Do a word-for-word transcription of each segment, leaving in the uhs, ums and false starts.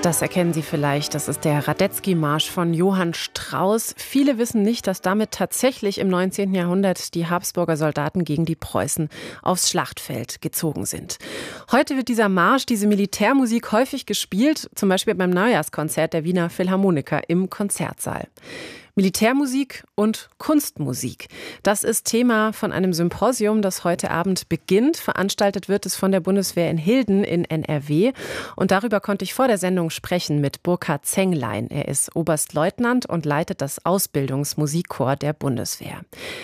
Das erkennen Sie vielleicht, das ist der Radetzky-Marsch von Johann Strauss. Viele wissen nicht, dass damit tatsächlich im neunzehnten Jahrhundert die Habsburger Soldaten gegen die Preußen aufs Schlachtfeld gezogen sind. Heute wird dieser Marsch, diese Militärmusik häufig gespielt, zum Beispiel beim Neujahrskonzert der Wiener Philharmoniker im Konzertsaal. Militärmusik und Kunstmusik. Das ist Thema von einem Symposium, das heute Abend beginnt. Veranstaltet wird es von der Bundeswehr in Hilden in N R W. Und darüber konnte ich vor der Sendung sprechen mit Burkhard Zenglein. Er ist Oberstleutnant und leitet das Ausbildungsmusikkorps der Bundeswehr.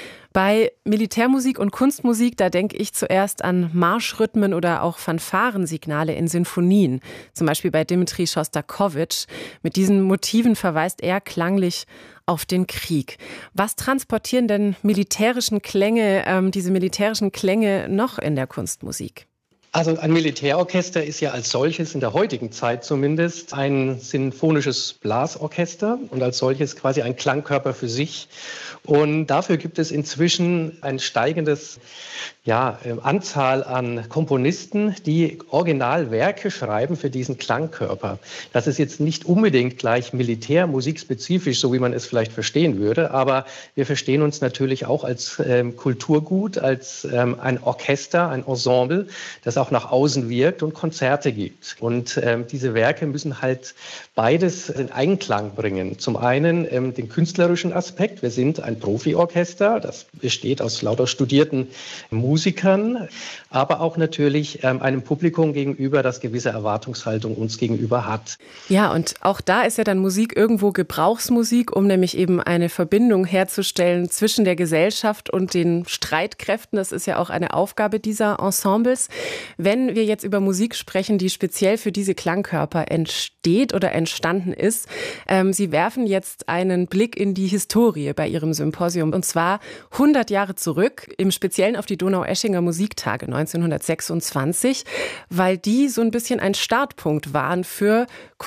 Bei Militärmusik und Kunstmusik, da denke ich zuerst an Marschrhythmen oder auch Fanfarensignale in Sinfonien. Zum Beispiel bei Dmitri Schostakowitsch. Mit diesen Motiven verweist er klanglich auf den Krieg. Was transportieren denn militärischen Klänge, ähm, diese militärischen Klänge noch in der Kunstmusik? Also ein Militärorchester ist ja als solches in der heutigen Zeit zumindest ein sinfonisches Blasorchester und als solches quasi ein Klangkörper für sich. Und dafür gibt es inzwischen ein steigendes ja, Anzahl an Komponisten, die Originalwerke schreiben für diesen Klangkörper. Das ist jetzt nicht unbedingt gleich militärmusikspezifisch, so wie man es vielleicht verstehen würde, aber wir verstehen uns natürlich auch als ähm, Kulturgut, als ähm, ein Orchester, ein Ensemble, das auch nach außen wirkt und Konzerte gibt. Und ähm, diese Werke müssen halt beides in Einklang bringen. Zum einen ähm, den künstlerischen Aspekt. Wir sind ein Profiorchester, das besteht aus lauter studierten Musikern, aber auch natürlich ähm, einem Publikum gegenüber, das gewisse Erwartungshaltung uns gegenüber hat. Ja, und auch da ist ja dann Musik irgendwo Gebrauchsmusik, um nämlich eben eine Verbindung herzustellen zwischen der Gesellschaft und den Streitkräften. Das ist ja auch eine Aufgabe dieser Ensembles. Wenn wir jetzt über Musik sprechen, die speziell für diese Klangkörper entsteht oder entstanden ist, ähm, Sie werfen jetzt einen Blick in die Historie bei Ihrem Symposium, und zwar hundert Jahre zurück, im Speziellen auf die Donaueschinger Musiktage neunzehnhundertsechsundzwanzig, weil die so ein bisschen ein Startpunkt waren für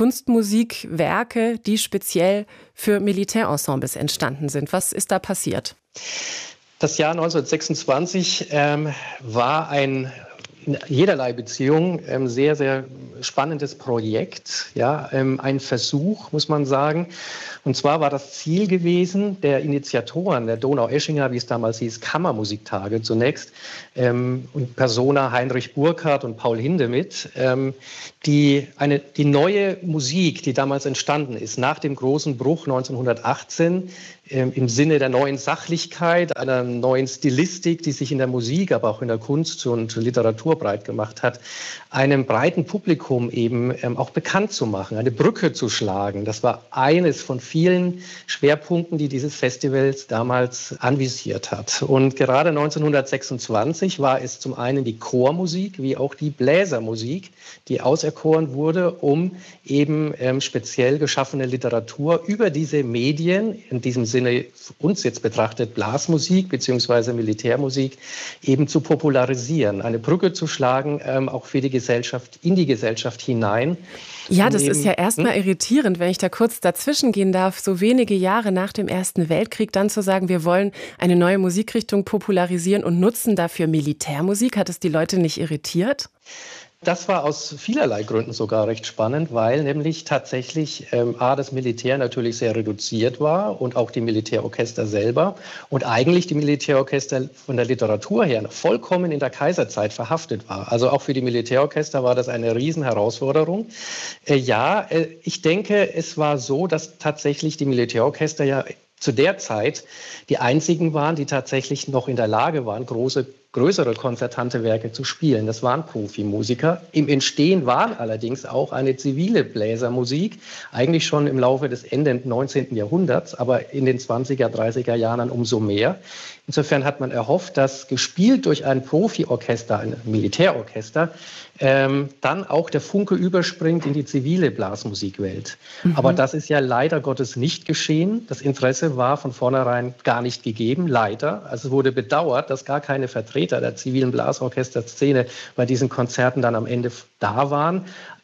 Kunstmusikwerke, die speziell für Militärensembles entstanden sind. Was ist da passiert? Das Jahr neunzehnhundertsechsundzwanzig ähm, war ein in jederlei Beziehung ähm, sehr, sehr spannendes Projekt, ja, ähm, ein Versuch, muss man sagen. Und zwar war das Ziel gewesen, der Initiatoren der Donaueschinger, wie es damals hieß, Kammermusiktage zunächst, ähm, und Persona Heinrich Burkhardt und Paul Hindemith, ähm, die, eine, die neue Musik, die damals entstanden ist, nach dem großen Bruch neunzehnhundertachtzehn, ähm, im Sinne der neuen Sachlichkeit, einer neuen Stilistik, die sich in der Musik, aber auch in der Kunst und Literatur breit gemacht hat, einem breiten Publikum eben ähm, auch bekannt zu machen, eine Brücke zu schlagen. Das war eines von vielen Schwerpunkten, die dieses Festival damals anvisiert hat. Und gerade neunzehnhundertsechsundzwanzig war es zum einen die Chormusik wie auch die Bläsermusik, die auserkoren wurde, um eben ähm, speziell geschaffene Literatur über diese Medien, in diesem Sinne uns jetzt betrachtet Blasmusik bzw. Militärmusik, eben zu popularisieren, eine Brücke zu schlagen, ähm, auch für die Gesellschaft, in die Gesellschaft hinein. Ja, das ist ja erstmal hm? irritierend, wenn ich da kurz dazwischen gehen darf, so wenige Jahre nach dem Ersten Weltkrieg dann zu sagen, wir wollen eine neue Musikrichtung popularisieren und nutzen dafür Militärmusik. Hat es die Leute nicht irritiert? Das war aus vielerlei Gründen sogar recht spannend, weil nämlich tatsächlich ähm, A, das Militär natürlich sehr reduziert war und auch die Militärorchester selber und eigentlich die Militärorchester von der Literatur her vollkommen in der Kaiserzeit verhaftet war. Also auch für die Militärorchester war das eine Riesenherausforderung. Äh, ja, äh, ich denke, es war so, dass tatsächlich die Militärorchester ja zu der Zeit die einzigen waren, die tatsächlich noch in der Lage waren, große größere konzertante Werke zu spielen. Das waren Profimusiker. Im Entstehen war allerdings auch eine zivile Bläsermusik, eigentlich schon im Laufe des Ende neunzehnten Jahrhunderts, aber in den zwanziger, dreißiger Jahren umso mehr. Insofern hat man erhofft, dass gespielt durch ein Profiorchester, ein Militärorchester, ähm, dann auch der Funke überspringt in die zivile Blasmusikwelt. Mhm. Aber das ist ja leider Gottes nicht geschehen. Das Interesse war von vornherein gar nicht gegeben, leider. Also es wurde bedauert, dass gar keine Vertreter der zivilen Blasorchesterszene bei diesen Konzerten dann am Ende da waren.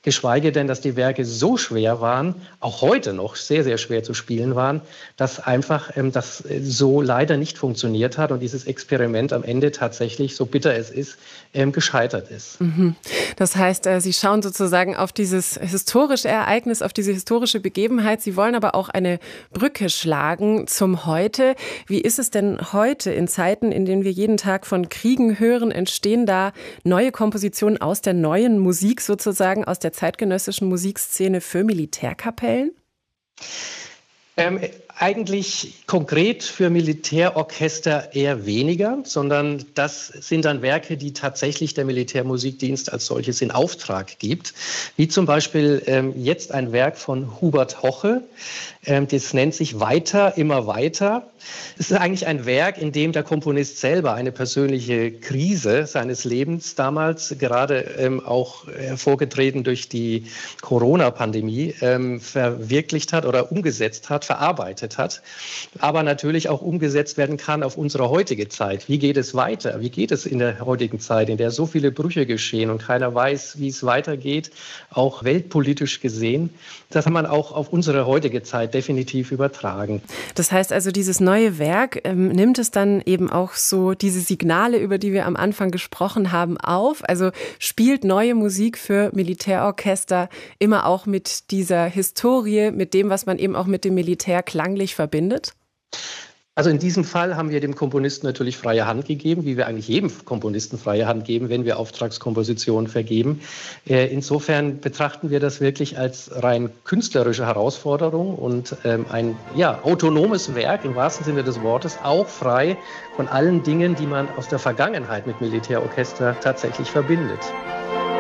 geschweige denn, dass die Werke so schwer waren, auch heute noch sehr, sehr schwer zu spielen waren, dass einfach ähm, das so leider nicht funktioniert hat und dieses Experiment am Ende tatsächlich, so bitter es ist, ähm, gescheitert ist. Mhm. Das heißt, äh, Sie schauen sozusagen auf dieses historische Ereignis, auf diese historische Begebenheit. Sie wollen aber auch eine Brücke schlagen zum Heute. Wie ist es denn heute in Zeiten, in denen wir jeden Tag von Kriegen hören? Entstehen da neue Kompositionen aus der neuen Musik sozusagen, aus der zeitgenössischen Musikszene für Militärkapellen? Ähm, eigentlich konkret für Militärorchester eher weniger, sondern das sind dann Werke, die tatsächlich der Militärmusikdienst als solches in Auftrag gibt. Wie zum Beispiel ähm, jetzt ein Werk von Hubert Hoche, ähm, das nennt sich Weiter, immer weiter. Es ist eigentlich ein Werk, in dem der Komponist selber eine persönliche Krise seines Lebens damals, gerade ähm, auch hervorgetreten durch die Corona-Pandemie, ähm, verwirklicht hat oder umgesetzt hat, verarbeitet hat, aber natürlich auch umgesetzt werden kann auf unsere heutige Zeit. Wie geht es weiter? Wie geht es in der heutigen Zeit, in der so viele Brüche geschehen und keiner weiß, wie es weitergeht, auch weltpolitisch gesehen? Das kann man auch auf unsere heutige Zeit definitiv übertragen. Das heißt also, dieses neue Werk, ähm, nimmt es dann eben auch so diese Signale, über die wir am Anfang gesprochen haben, auf? Also spielt neue Musik für Militärorchester immer auch mit dieser Historie, mit dem, was man eben auch mit dem Militär klanglich verbindet? Also in diesem Fall haben wir dem Komponisten natürlich freie Hand gegeben, wie wir eigentlich jedem Komponisten freie Hand geben, wenn wir Auftragskompositionen vergeben. Insofern betrachten wir das wirklich als rein künstlerische Herausforderung und ein ja, autonomes Werk im wahrsten Sinne des Wortes, auch frei von allen Dingen, die man aus der Vergangenheit mit Militärorchester tatsächlich verbindet.